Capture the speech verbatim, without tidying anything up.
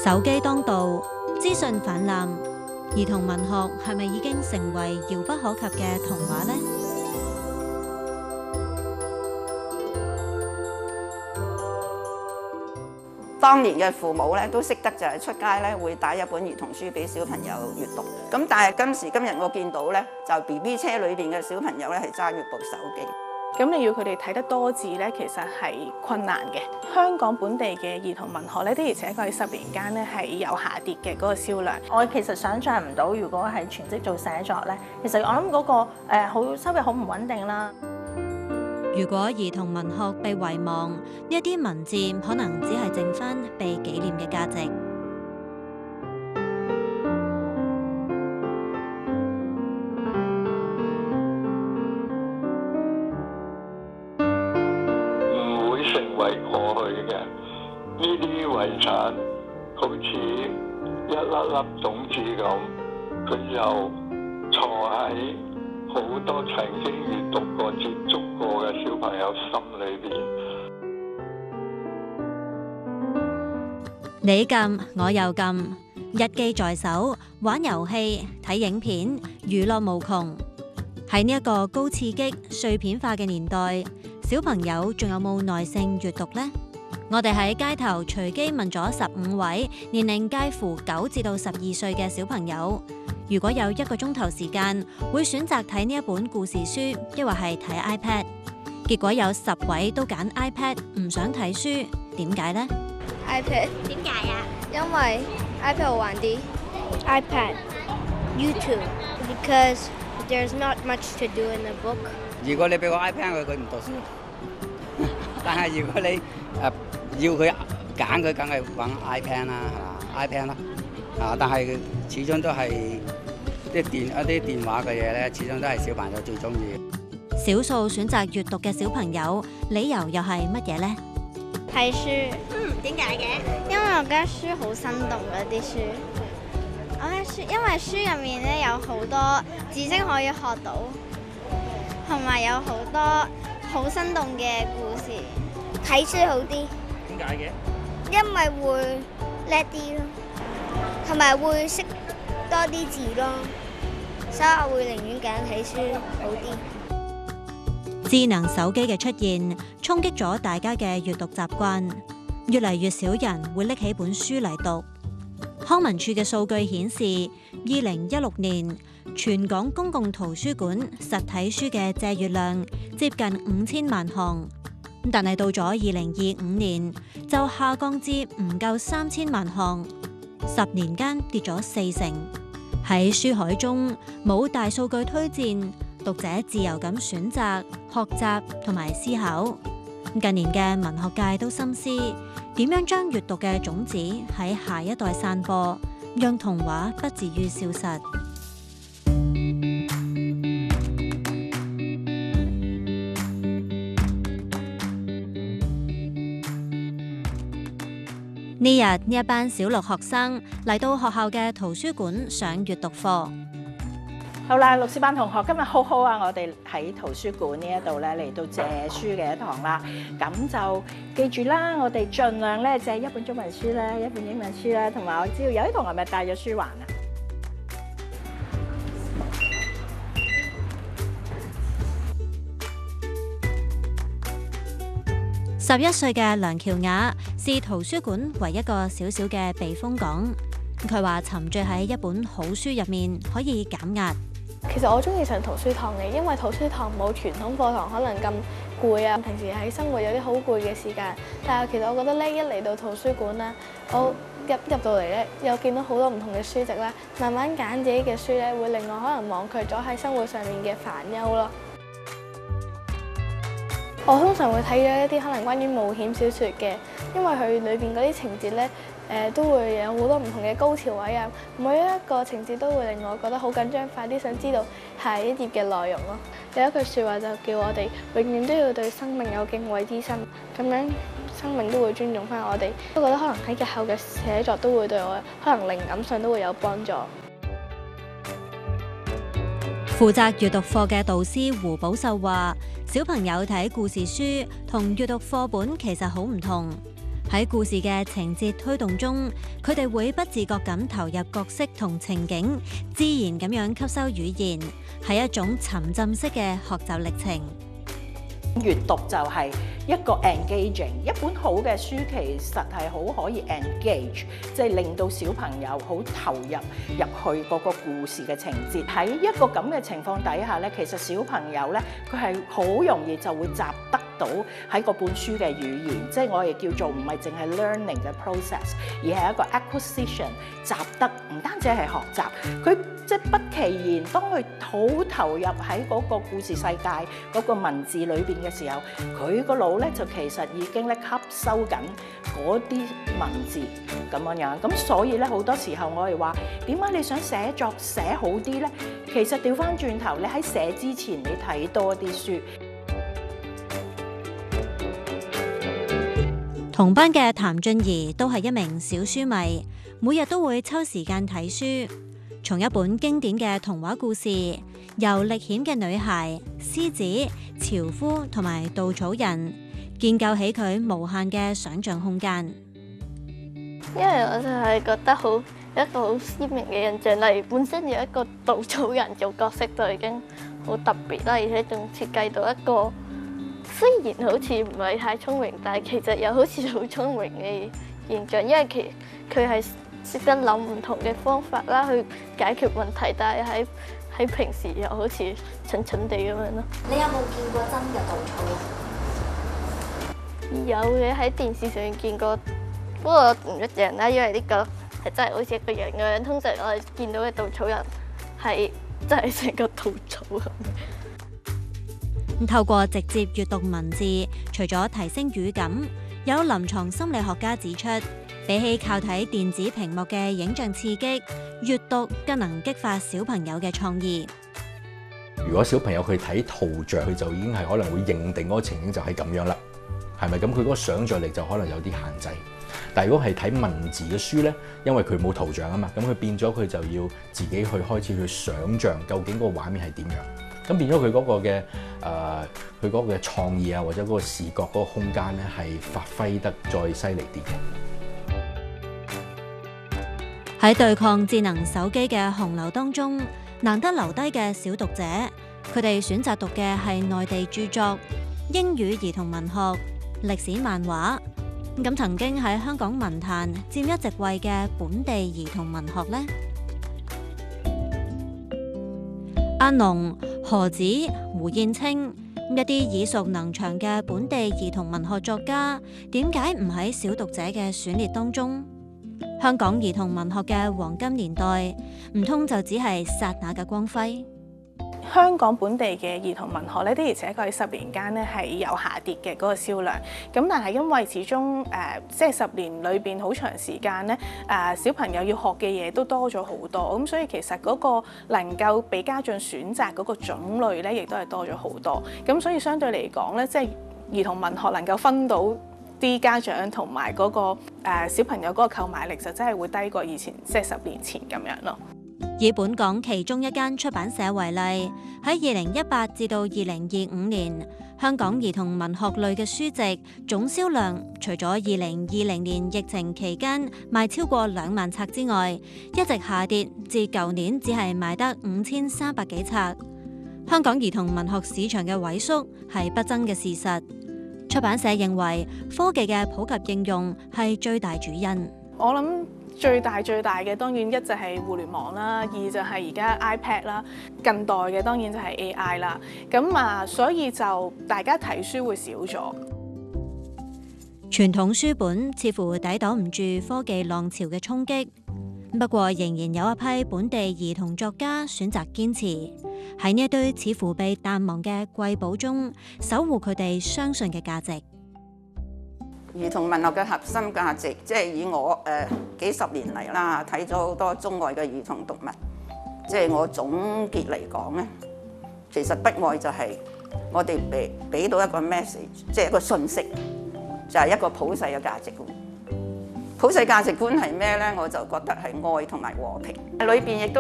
手機當道，資訊氾濫，兒童文學係咪已經成為遙不可及嘅童話呢？ 當年嘅父母咧都識得就係出街咧會帶一本兒童書俾小朋友閱讀，咁但係今時今日我見到咧就 B B 車裏邊嘅小朋友咧係揸住部手機。 咁你要佢哋睇得多字咧，其實係困難嘅。香港本地嘅兒童文學咧，的而且確喺十年間咧係有下跌嘅嗰個銷量。 我其實想像唔到，如果係全職做寫作咧，其實我諗嗰個誒好收入好唔穩定啦。 如果兒童文學被遺忘，呢一啲文字可能只係剩返被紀念嘅價值。 唔會成為過去嘅呢啲遺產，好似一粒粒種子咁，佢就藏喺好多曾經閱讀過、接觸過嘅小朋友心裏邊。 你撳，我又撳，一機在手，玩遊戲、睇影片，娛樂無窮。喺呢一個高刺激、碎片化嘅年代，小朋友仲有冇耐性閱讀呢？我哋喺街頭隨機問咗十五位年齡介乎九至到十二歲嘅小朋友，如果有一個鐘頭時間，會選擇睇呢一本故事書，抑或係睇 iPad？ 結果有十位都揀 iPad， 唔想睇書，點解呢？ iPad 點解啊？ 因為 iPad 好玩啲。 iPad YouTube because there's not much to do in the book。 如果你俾個 iPad 佢，佢唔讀書。但係如果你誒、呃、要佢揀，佢梗係揾 iPad 啦，係嘛 iPad 啦。啊，但係始終都係啲電一啲電話嘅嘢咧，始終都係小朋友最中意。 少數選擇閱讀嘅小朋友，理由又係乜嘢呢？ 睇書。 嗯，點解嘅？ 因為我覺得書好生動嗰啲書。我覺得書，因為書入面咧有好多知識可以學到，同埋有好多好生動嘅故事。 睇書好啲。 點解嘅？ 因為會叻啲咯，同埋會識多啲字咯，所以我會寧願揀睇書好啲。 智能手機嘅出現，衝擊咗大家嘅閱讀習慣，越嚟越少人會拎起本書嚟讀。康文署嘅數據顯示，二零一六年全港公共圖書館實體書嘅借閱量接近五千萬項，但係到咗二零二五年就下降至唔夠三千萬項，十年間跌咗四成。喺書海中冇大數據推薦，讀者自由咁選擇、學習同埋思考。近年嘅文學界都深思，點樣將閱讀嘅種子喺下一代散播，讓童話不至於消失。呢日呢一班小六學生嚟到學校嘅圖書館上閱讀課。 好啦，六四班同學今日好好啊！我哋喺圖書館呢一度咧嚟到借書嘅一堂啦。咁就記住啦，我哋盡量咧借一本中文書啦，一本英文書啦，同埋我知道有啲同學咪帶咗書環啊。 十一歲嘅梁喬雅視圖書館為一個小小嘅避風港。佢話沉醉喺一本好書入面可以減壓。 其實我中意上圖書堂嘅，因為圖書堂冇傳統課堂可能咁攰啊。平時喺生活有啲好攰嘅時間，但係其實我覺得咧，一嚟到圖書館咧，我入入到嚟咧，又見到好多唔同嘅書籍咧，慢慢揀自己嘅書咧，會令我可能忘卻咗喺生活上面嘅煩憂咯。我通常會睇咗一啲可能關於冒險小説嘅，因為佢裏邊嗰啲情節咧，誒、呃、都會有好多唔同嘅高潮位啊，每一個情節都會令我覺得好緊張，快啲想知道下一頁嘅內容咯。有一句説話就叫我哋永遠都要對生命有敬畏之心，咁樣生命都會尊重翻我哋。我覺得可能喺日後嘅寫作都會對我可能靈感上都會有幫助。 負責閱讀課嘅導師胡寶秀話：小朋友睇故事書同閱讀課本其實好唔同。 喺故事嘅情節推動中，佢哋會不自覺咁投入角色同情景，自然咁樣吸收語言，係一種沉浸式嘅學習歷程。 閱讀就係一個 engaging， 一本好嘅書其實係好可以 engage， 即係令到小朋友好投入入去嗰個故事嘅情節。喺一個咁嘅情況底下咧，其實小朋友咧佢係好容易就會習得到喺嗰本書嘅語言，即係我哋叫做唔係淨係 learning 嘅 process， 而係一個 acquisition， 習得唔單止係學習，佢即係不其然，當佢好投入喺嗰個故事世界嗰個文字裏邊嘅時候，佢個腦咧就其實已經咧吸收緊嗰啲文字咁樣樣。咁所以咧好多時候我哋話點解你想寫作寫好啲咧？其實調翻轉頭，你喺寫之前你睇多啲書。 同班嘅譚俊儀都係一名小書迷，每日都會抽時間睇書。從一本經典嘅童話故事，由歷險嘅女孩、獅子、樵夫同埋稻草人，建構起佢無限嘅想像空間。 因為我就係覺得好一個好鮮明嘅印象，例如本身有一個稻草人做角色就已經好特別啦，而且仲設計到一個雖然好似唔係太聰明，但係其實又好似好聰明嘅現象，因為其佢係識得諗唔同嘅方法啦，去解決問題，但係喺喺平時又好似蠢蠢地咁樣咯。 你有冇見過真嘅稻草人？ 有嘅，喺電視上面見過，不過唔一樣啦，因為呢個係真係好似一個人咁樣。通常我哋見到嘅稻草人係真係成個稻草咁。 透過直接閱讀文字，除咗提升語感，有臨床心理學家指出，比起靠睇電子屏幕嘅影像刺激，閱讀更能激發小朋友嘅創意。 如果小朋友去睇圖像，佢就已經係可能會認定嗰個情景就係咁樣啦，係咪？咁佢嗰個想像力就可能有啲限制。但係如果係睇文字嘅書呢，因為佢冇圖像啊嘛，咁佢變咗佢就要自己去開始去想像究竟嗰個畫面係點樣。咁變咗佢嗰個嘅誒，佢嗰個嘅創意啊，或者嗰個視覺嗰個空間咧，係發揮得再犀利啲嘅。 喺對抗智能手機嘅洪流當中，難得留低嘅小讀者，佢哋選擇讀嘅係內地著作、英語兒童文學、歷史漫畫。咁曾經喺香港文壇佔一席位嘅本地兒童文學呢？阿龍、何子、胡燕青一啲耳熟能詳嘅本地兒童文學作家，點解唔喺小讀者嘅選列當中？香港兒童文學嘅黃金年代，唔通就只係剎那嘅光輝？ 香港本地嘅兒童文學咧，的而且確喺十年間咧係有下跌嘅嗰個銷量。咁但係因為始終誒、呃，即係十年裏邊好長時間咧，誒、呃、小朋友要學嘅嘢都多咗好多，咁所以其實嗰個能夠俾家長選擇嗰個種類咧，亦都係多咗好多。咁所以相對嚟講咧，即係兒童文學能夠分到啲家長同埋嗰個誒、呃、小朋友嗰個購買力，就真係會低過以前，即係十年前咁樣咯。 以本港其中一間出版社為例，喺二零一八至到二零二五年，香港兒童文學類嘅書籍總銷量，除咗二零二零年疫情期間賣超過兩萬冊之外，一直下跌至舊年只係賣得五千三百幾冊。香港兒童文學市場嘅萎縮係不爭嘅事實。出版社認為科技嘅普及應用係最大主因。 我諗最大最大嘅當然一就係互聯網啦，二就係而家 iPad 啦，近代嘅當然就係 A I 啦。咁啊，所以就大家睇書會少咗。 傳統書本似乎抵擋唔住科技浪潮嘅衝擊，不過仍然有一批本地兒童作家選擇堅持喺呢一堆似乎被淡忘嘅瑰寶中，守護佢哋相信嘅價值。 兒童文學嘅核心價值，即係以我誒、呃、幾十年嚟啦，睇咗好多中外嘅兒童讀物，即係我總結嚟講咧，其實不外就係我哋俾俾到一個 message， 即係一個訊息，就係、是、一個普世嘅價值觀。普世價值觀係咩咧？我就覺得係愛同埋和平，裏邊亦都